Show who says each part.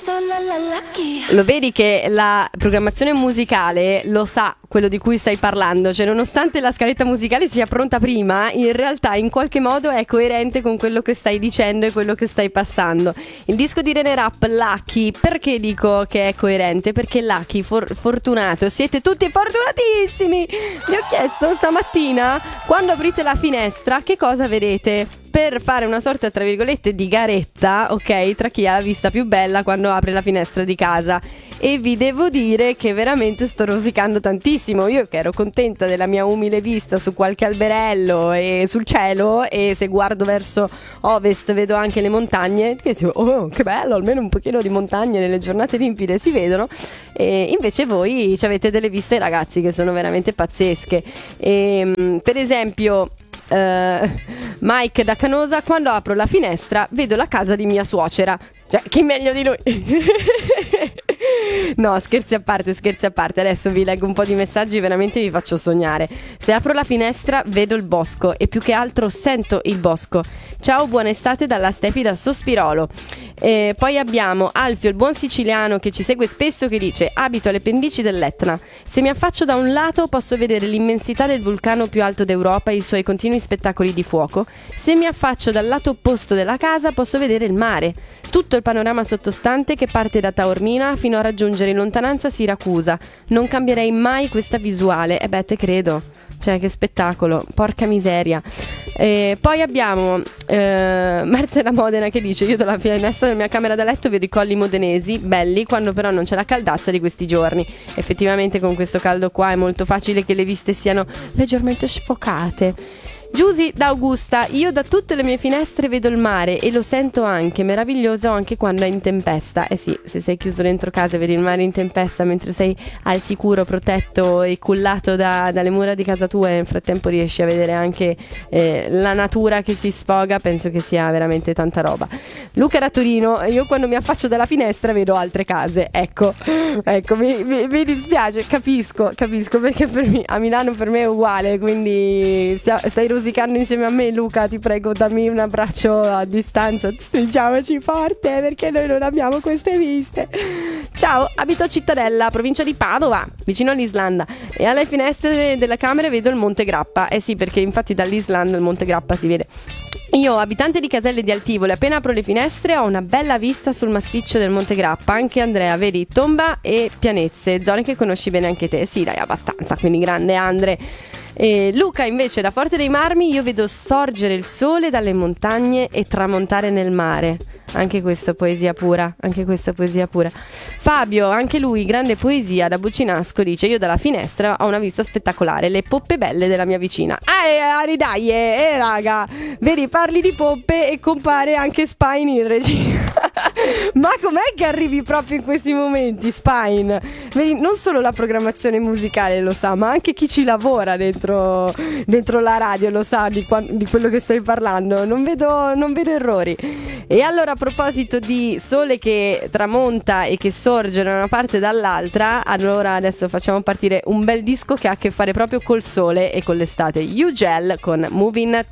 Speaker 1: Lo vedi che la programmazione musicale lo sa quello di cui stai parlando, cioè nonostante la scaletta musicale sia pronta prima, in realtà in qualche modo è coerente con quello che stai dicendo e quello che stai passando. Il disco di Rene Rapp, Lucky, perché dico che è coerente? Perché Lucky, fortunato, siete tutti fortunatissimi! Vi ho chiesto stamattina, quando aprite la finestra, che cosa vedete? Per fare una sorta, tra virgolette, di garetta, ok, tra chi ha la vista più bella quando apre la finestra di casa. E vi devo dire che veramente sto rosicando tantissimo. Io che ero contenta della mia umile vista su qualche alberello e sul cielo, e se guardo verso ovest vedo anche le montagne, che dico, oh che bello, almeno un pochino di montagne nelle giornate limpide si vedono. E invece voi avete delle viste, ragazzi, che sono veramente pazzesche. Per esempio Mike da Canosa: quando apro la finestra vedo la casa di mia suocera. Cioè, chi meglio di lui? No, scherzi a parte. Adesso vi leggo un po' di messaggi, veramente vi faccio sognare. Se apro la finestra vedo il bosco e più che altro sento il bosco. Ciao, buona estate dalla Stefi da Sospirolo. Poi abbiamo Alfio, il buon siciliano che ci segue spesso, che dice: abito alle pendici dell'Etna. Se mi affaccio da un lato posso vedere l'immensità del vulcano più alto d'Europa e i suoi continui spettacoli di fuoco. Se mi affaccio dal lato opposto della casa posso vedere il mare, tutto il panorama sottostante che parte da Taormina fino a raggiungere in lontananza Siracusa. Non cambierei mai questa visuale. E beh, te credo. Cioè, che spettacolo, porca miseria. Poi abbiamo Marzia da Modena che dice: io dalla finestra della mia camera da letto vedo i colli modenesi belli, quando però non c'è la caldazza di questi giorni. Effettivamente con questo caldo qua è molto facile che le viste siano leggermente sfocate. Giusy da Augusta: io da tutte le mie finestre vedo il mare e lo sento anche meraviglioso anche quando è in tempesta. Eh sì, se sei chiuso dentro casa e vedi il mare in tempesta mentre sei al sicuro, protetto e cullato dalle mura di casa tua, e nel frattempo riesci a vedere anche la natura che si sfoga, penso che sia veramente tanta roba. Luca da Torino: io quando mi affaccio dalla finestra vedo altre case. Ecco, mi dispiace, capisco, perché a Milano per me è uguale, quindi stai rosicando insieme a me. Luca, ti prego, dammi un abbraccio a distanza, stringiamoci forte perché noi non abbiamo queste viste. Ciao, abito a Cittadella, provincia di Padova, vicino all'Islanda, e alle finestre della camera vedo il Monte Grappa. Eh sì, perché infatti dall'Islanda il Monte Grappa si vede. Io, abitante di Caselle di Altivole, appena apro le finestre ho una bella vista sul massiccio del Monte Grappa. Anche Andrea, vedi, Tomba e Pianezze, zone che conosci bene anche te. Sì, dai, abbastanza, quindi grande Andre. E Luca invece da Forte dei Marmi: io vedo sorgere il sole dalle montagne e tramontare nel mare. Anche questa poesia pura. Fabio, anche lui grande poesia, da Bucinasco, dice: io dalla finestra ho una vista spettacolare, le poppe belle della mia vicina. Dai, raga, vedi, parli di poppe e compare anche Spine in regia. Ma com'è che arrivi proprio in questi momenti, Spine? Vedi, non solo la programmazione musicale lo sa, ma anche chi ci lavora dentro la radio lo sa di quello che stai parlando. Non vedo errori. E allora, a proposito di sole che tramonta e che sorge da una parte e dall'altra, allora adesso facciamo partire un bel disco che ha a che fare proprio col sole e con l'estate. Ugel con Moving